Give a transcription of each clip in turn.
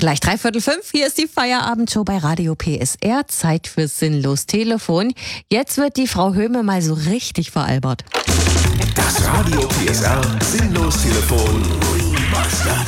Gleich 5:15. Hier ist die Feierabendshow bei Radio PSR. Zeit fürs Sinnlos-Telefon. Jetzt wird die Frau Höhme mal so richtig veralbert. Das Radio PSR Sinnlos-Telefon Remastered.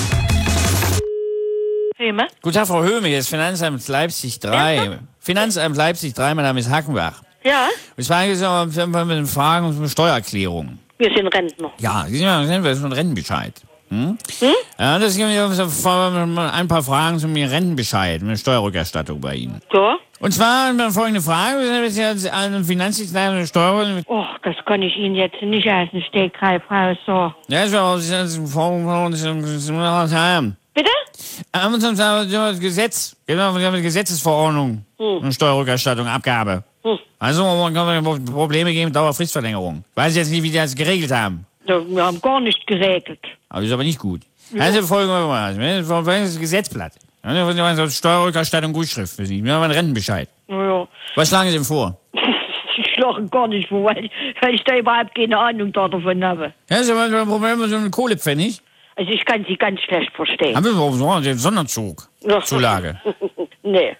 Höhme? Guten Tag, Frau Höhme, hier ist Finanzamt Leipzig 3. Ja? Finanzamt Leipzig 3, mein Name ist Hackenbach. Ja, Ich war jetzt mit den Fragen um Steuererklärung. wir sind Rentner. Ja, Sie sind ja schon Rentenbescheid. Ja, das gibt mir ein paar Fragen zum Rentenbescheid, mit Steuerrückerstattung bei Ihnen. Ja? Und zwar folgende Frage, wir sind jetzt eine Finanzdienstleister Steuern. Oh, das kann ich Ihnen jetzt nicht aus dem Stegreif raus so. Ja, das war Bitte? das Gesetz, genau, wir haben eine Gesetzesverordnung, eine Steuerrückerstattung, Abgabe. Also, man kann Probleme geben mit Dauerfristverlängerung. Weiß ich jetzt nicht, wie die das geregelt haben. Ja, wir haben gar nicht geregelt. Aber das ist aber nicht gut. Also folgen wir mal. Das Gesetzblatt. Steuerrückerstattung, Gutschrift für Sie. Wir haben einen Rentenbescheid. Ja. Was schlagen Sie denn vor? Ich schlage gar nicht vor, weil ich da überhaupt keine Ahnung davon habe. Ja, das ist aber ein Problem mit so einem Kohlepfennig. Also ich kann Sie ganz schlecht verstehen. Haben wir überhaupt so einen Sonderzug? Ja. Zulage. Nee.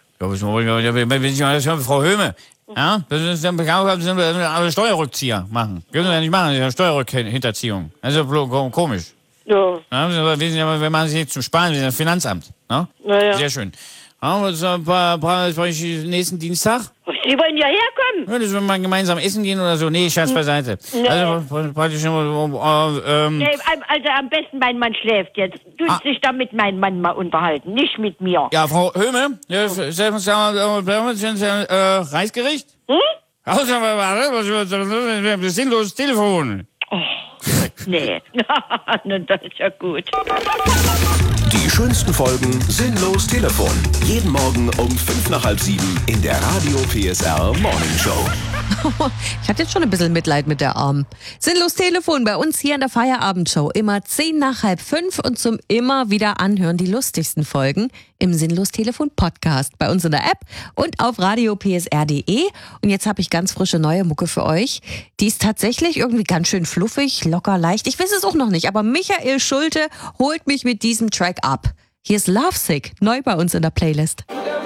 Frau Höhme. Ja, das ist dann alle Steuerrückzieher machen. Können Sie ja nicht machen, das ist ja Steuerrückhinterziehung. Das ist ja komisch. Ja. Ja, wir machen Sie jetzt zum Sparen, wir sind das Finanzamt. Ne? Naja. Sehr schön. Ja, nächsten Dienstag? Sie wollen ja herkommen? Ja, das wir mal gemeinsam essen gehen oder so. Nee, Scherz beiseite. Nee. Also praktisch Nee, also am besten mein Mann schläft jetzt. Du sich da mit meinem Mann mal unterhalten, nicht mit mir. ja, Frau Höhme, Reisgericht? Das sinnloses Telefon. Nee. Das ist ja gut. Die schönsten Folgen Sinnlos Telefon. Jeden Morgen um 6:55 in der Radio PSR Morning Show. Ich hatte jetzt schon ein bisschen Mitleid mit der Armen. Sinnlos Telefon bei uns hier in der Feierabendshow. Immer 5:10 und zum immer wieder anhören die lustigsten Folgen im Sinnlos Telefon Podcast. Bei uns in der App und auf radiopsr.de. Und jetzt habe ich ganz frische neue Mucke für euch. Die ist tatsächlich irgendwie ganz schön fluffig, locker, leicht. Ich weiß es auch noch nicht, aber Michael Schulte holt mich mit diesem Track ab. Hier ist Lovesick, neu bei uns in der Playlist.